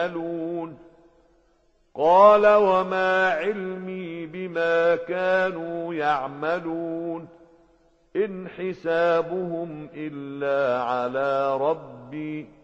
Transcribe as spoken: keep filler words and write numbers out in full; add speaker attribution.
Speaker 1: يعملون قال وما علمي بما كانوا يعملون إن حسابهم إلا على ربي